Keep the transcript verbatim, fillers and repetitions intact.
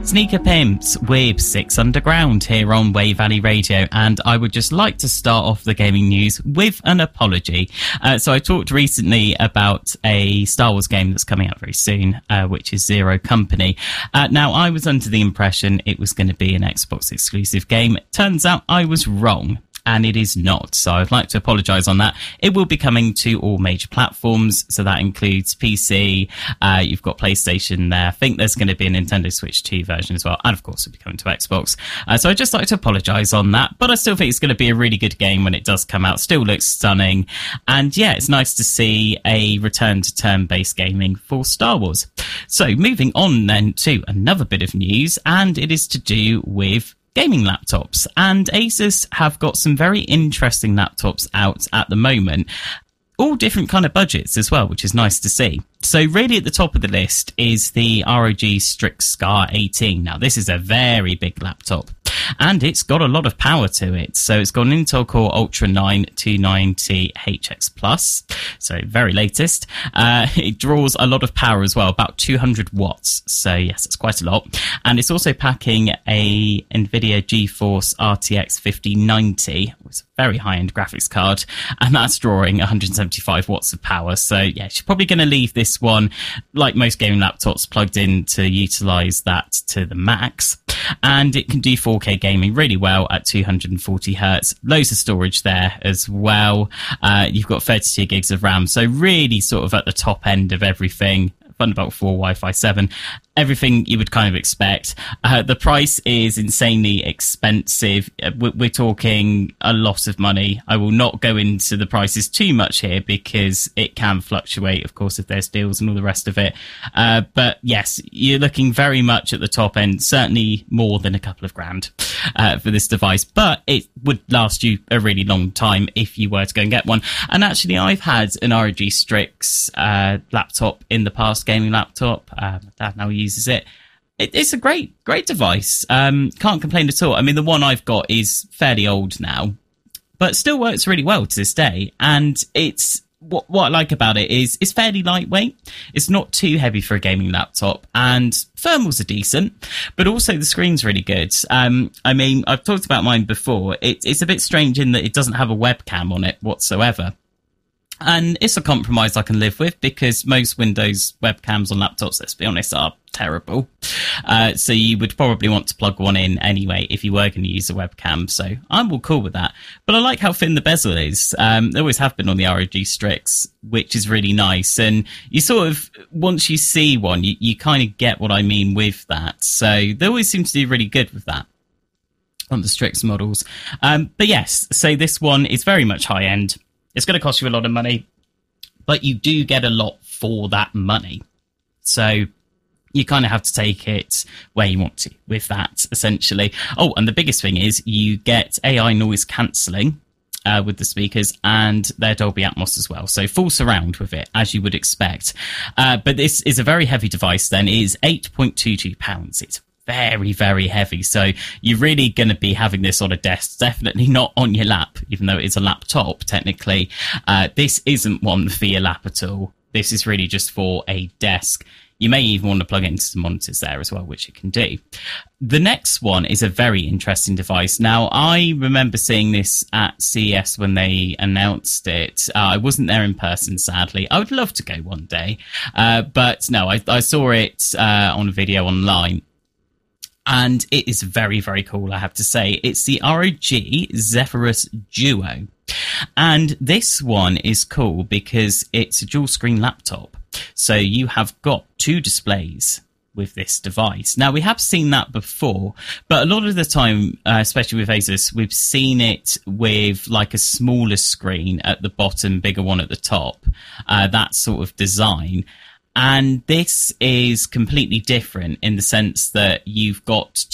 Sneaker Pimps with Six Underground here on Wave Valley Radio, and I would just like to start off the gaming news with an apology. Uh, so I talked recently about a Star Wars game that's coming out very soon, uh, which is Zero Company. Uh, now, I was under the impression it was going to be an Xbox exclusive game. It turns out I was wrong. And it is not. So I'd like to apologise on that. It will be coming to all major platforms. So that includes P C. Uh, you've got PlayStation there. I think there's going to be a Nintendo Switch two version as well. And of course, it'll be coming to Xbox. Uh, so I'd just like to apologise on that. But I still think it's going to be a really good game when it does come out. Still looks stunning. And yeah, it's nice to see a return to turn-based gaming for Star Wars. So moving on then to another bit of news. And it is to do with gaming laptops, and Asus have got some very interesting laptops out at the moment, all different kind of budgets as well, which is nice to see. So really at the top of the list is the R O G Strix Scar eighteen. Now this is a very big laptop and it's got a lot of power to it. So it's got an Intel Core Ultra nine two ninety H X Plus, so very latest. Uh, it draws a lot of power as well, about two hundred watts. So yes, it's quite a lot. And it's also packing a NVIDIA GeForce R T X fifty ninety, which is a very high-end graphics card, and that's drawing one hundred seventy-five watts of power. So yeah, you're probably going to leave this one, like most gaming laptops, plugged in to utilize that to the max. And it can do four K gaming really well at two hundred forty hertz. Loads of storage there as well. Uh, you've got thirty-two gigs of RAM. So really sort of at the top end of everything. Thunderbolt four, Wi-Fi seven, everything you would kind of expect. Uh, the price is insanely expensive. We're, we're talking a lot of money. I will not go into the prices too much here because it can fluctuate, of course, if there's deals and all the rest of it. Uh, but yes, you're looking very much at the top end, certainly more than a couple of grand uh, for this device. But it would last you a really long time if you were to go and get one. And actually, I've had an R O G Strix uh, laptop in the past, gaming laptop. Uh, my dad now uses it. it. It's a great, great device. Um, can't complain at all. I mean, the one I've got is fairly old now, but still works really well to this day. And it's what what I like about it is it's fairly lightweight. It's not too heavy for a gaming laptop, and thermals are decent, but also the screen's really good. Um, I mean, I've talked about mine before. It, it's a bit strange in that it doesn't have a webcam on it whatsoever. And it's a compromise I can live with because most Windows webcams on laptops, let's be honest, are terrible. Uh, so you would probably want to plug one in anyway if you were going to use a webcam. So I'm all cool with that. But I like how thin the bezel is. Um, they always have been on the R O G Strix, which is really nice. And you sort of, once you see one, you, you kind of get what I mean with that. So they always seem to do really good with that on the Strix models. Um, but yes, so this one is very much high end. It's going to cost you a lot of money, but you do get a lot for that money. So you kind of have to take it where you want to with that, essentially. Oh, and the biggest thing is you get A I noise cancelling uh, with the speakers and their Dolby Atmos as well. So full surround with it, as you would expect. Uh, but this is a very heavy device then. It is eight point two two pounds. It's very, very heavy. So you're really going to be having this on a desk, definitely not on your lap, even though it's a laptop, technically. Uh, this isn't one for your lap at all. This is really just for a desk. You may even want to plug it into some monitors there as well, which it can do. The next one is a very interesting device. Now, I remember seeing this at C E S when they announced it. Uh, I wasn't there in person, sadly. I would love to go one day. Uh, but no, I, I saw it uh, on a video online. And it is very, very cool, I have to say. It's the R O G Zephyrus Duo. And this one is cool because it's a dual screen laptop. So you have got two displays with this device. Now, we have seen that before, but a lot of the time, uh, especially with Asus, we've seen it with like a smaller screen at the bottom, bigger one at the top, uh, that sort of design. And this is completely different in the sense that you've got